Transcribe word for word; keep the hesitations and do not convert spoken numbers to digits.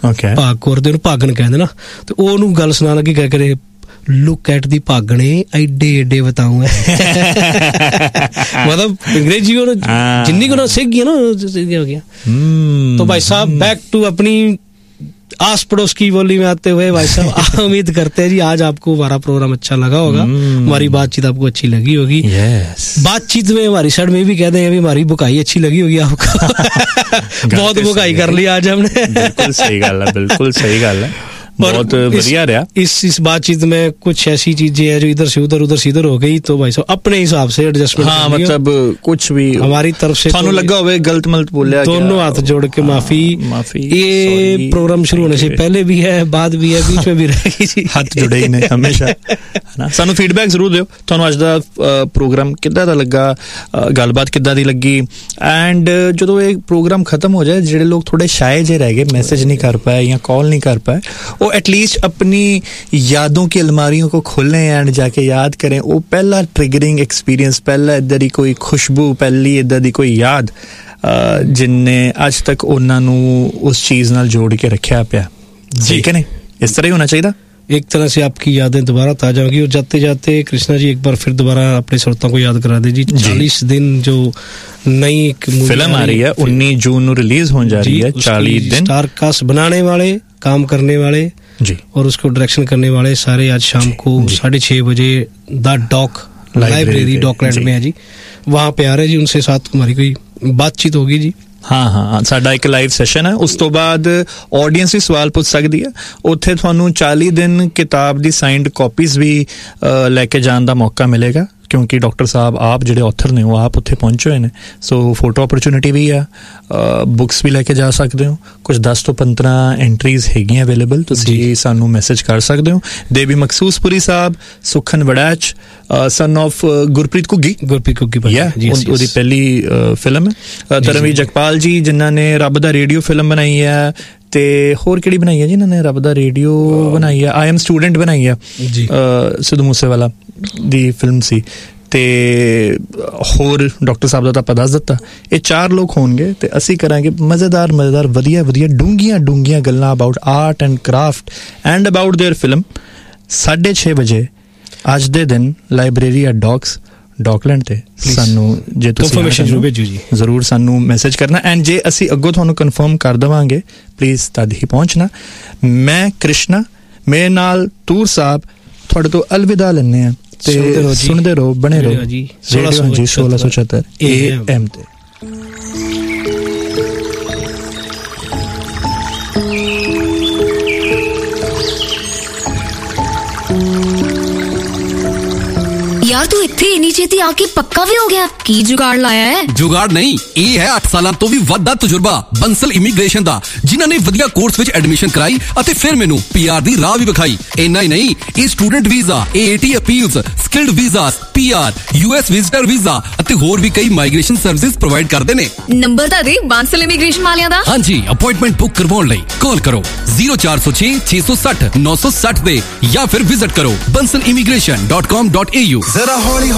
ਭਾਗ ਕੌਰ ਦੇ, ਉਹਨੂੰ ਭਾਗਣ ਕਹਿੰਦੇ ਨਾ, ਤੇ ਉਹਨੂੰ ਗੱਲ ਸੁਣਾਉਣ ਲੱਗੀ ਕਹਿ ਕਰੇ ਲੁੱਕ ਐਟ ਦੀ ਭਾਗਣੇ ਐਡੇ ਐਡੇ ਬਤਾਊ ਹੈ। मतलब अंग्रेजी और जिन्नी को सीख गया ना हो गया। तो भाई साहब बैक टू अपनी आस पड़ोस की बोली में आते हुए भाई साहब उम्मीद करते हैं जी आज आपको हमारा प्रोग्राम अच्छा लगा होगा, हमारी बातचीत आपको अच्छी लगी होगी। yes. बातचीत में हमारी साइड में भी कहते हैं अभी हमारी बुकाई अच्छी लगी होगी आपको। बहुत बुकाई कर ली आज हमने। बिल्कुल सही गल है, बिल्कुल सही गल है, बहुत बढ़िया रहा। इस इस बातचीत में कुछ ऐसी चीजें हैं जो इधर से उधर उधर से इधर हो गई, तो भाई साहब अपने हिसाब से एडजस्टमेंट। हाँ, मतलब कुछ भी हमारी तरफ से थानू लगा होवे गलत मलत बोलिया, दोनों हाथ जोड़ के माफी। माफी ये प्रोग्राम शुरू होने से पहले भी है, बाद भी है, बीच में भी रहेगी जी। हाथ जुड़े ही ने हमेशा ना। सानू फीडबैक जरूर दियो, थानू अज दा प्रोग्राम किद्दां दा लगा, गलबात किद्दां दी लगी। एंड जदों ये प्रोग्राम खत्म हो जाए, जेडे लोग थोड़े शाय जे रह गए, मैसेज नहीं कर पाए या कॉल नहीं कर पाए, वो एटलीस्ट अपनी यादों की अलमारियों को खोलें एंड जाके याद करें। वो पहला ट्रिगरिंग एक्सपीरियंस, पहला इधर ही कोई खुशबू, पहली इधर दी कोई याद जिन्ने अज तक उन्होंने उस चीज़ नाल जोड़ के रखा पिया। ठीक है नहीं, इस तरह ही होना चाहिए। एक तरह से आपकी यादें दोबारा ताजा होगी। और जाते जाते कृष्णा जी एक बार फिर दोबारा अपने श्रोताओं को याद करा दीजिए, चालीस दिन जो नई फिल्म आ रही है, उन्नीस जून रिलीज होने जा रही है। चालीस दिन स्टार कास्ट बनाने वाले, काम करने वाले जी और उसको डायरेक्शन करने वाले सारे आज शाम को साढ़े छः बजे द डॉक लाइब्रेरी डॉकलैंड में है जी, वहाँ पे आ रहे जी। उनसे साथ हमारी कोई बातचीत होगी जी। हाँ हाँ, साडा एक लाइव सैशन है। उस तो बाद ऑडियंस भी सवाल पूछ सकती है। उत्थे तुहानू चालीस दिन किताब दी साइंड कॉपीज भी लैके जाने का मौका मिलेगा, क्योंकि डॉक्टर साहब आप जिहड़े ऑथर ने वो आप उत्थे पहुंचे हुए ने। सो फोटो अपॉर्चुनिटी भी है, बुक्स भी लैके जा सकते हो। कुछ दस तो पंद्रह एंट्रीज हैगी अवेलेबल, तुसीं सानू मैसेज कर सकते हो। देवी मकसूसपुरी साहब, सुखन वड़ैच, सन ऑफ गुरप्रीत घुग्गी, गुरप्रीत घुग्गी उहदी पहली फिल्म है। धर्मवीर जगपाल जी जिन्हां ने रब दा रेडियो फिल्म बनाई है, ते होर किहड़ी बनाई है जी इन्हां ने? रब दा रेडियो बनाई है, आई एम स्टूडेंट बनाई है, सिद्धू मूसेवाला दी फिल्म सी, ते होर डॉक्टर साहब दा तां दस दित्ता। ये चार लोग होणगे ते असीं करांगे मज़ेदार मज़ेदार वधिया वधिया डूंघियां डूंघियां गल्लां about art and craft and about their film. साढ़े छे बजे अज दे दिन लाइब्रेरी एट डॉक्स डॉकलैंड ते सानू जे तुसीं भेजो जी, जरूर सानू मैसेज करना। एंड जे असीं अग्गों तुहानू कन्फर्म कर देवांगे, प्लीज़ तद ही पहुंचना। मैं कृष्णा, मेरे नाल तूर साहब तुहाडे तो अलविदा लैने आ ते सुनदे रहो, बने रहो जी सोलह सौ छहत्तर ए एम ते। यार तू इत्थे इन्नी छेती आके पक्का भी हो गया, की जुगाड़ लाया है? जुगाड़ नहीं, ये है अठ साल तो भी वध दा तजुर्बा बंसल इमीग्रेशन दा, जिन्हां ने वधिया कोर्स विच एडमिशन कराई अते फिर मैनू पीआर दी राह भी विखाई। इन्ना ही नहीं, ये student visa, AAT appeals, skilled visa, PR, US visitor visa अते होर भी कई माइग्रेशन सर्विसेज प्रोवाइड करदे ने। नंबर दा दे बंसल इमीग्रेशन वालियां दा। हां जी, अपॉइंटमेंट बुक करवाउण लई कॉल करो zero four zero six six six zero nine six zero दे या फिर विजिट करो Bansal immigration dot com dot A you. जरा हौली